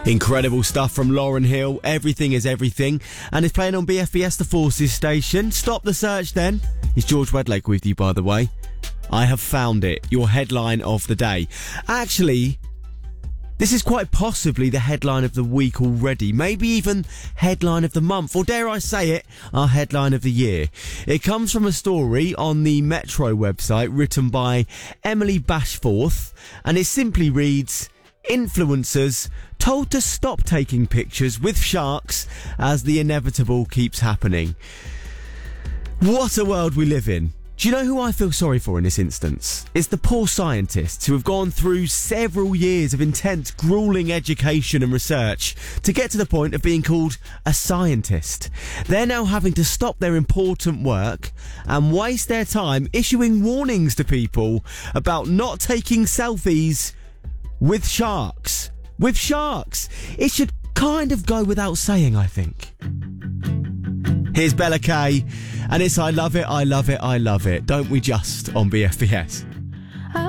Incredible stuff from Lauryn Hill. Everything is everything. And it's playing on BFBS, the Forces station. Stop the search then. It's George Wedlake with you, by the way. I have found it. Your headline of the day. Actually, this is quite possibly the headline of the week already. Maybe even headline of the month. Or dare I say it, our headline of the year. It comes from a story on the Metro website written by Emily Bashforth. And it simply reads, influencers told to stop taking pictures with sharks as the inevitable keeps happening. What a world we live in. Do you know who I feel sorry for in this instance? It's the poor scientists who have gone through several years of intense, gruelling education and research to get to the point of being called a scientist. They're now having to stop their important work and waste their time issuing warnings to people about not taking selfies with sharks. With sharks. It should kind of go without saying, I think. Here's Bella Kay, and it's I Love It, I Love It, I Love It. Don't we just on BFBS?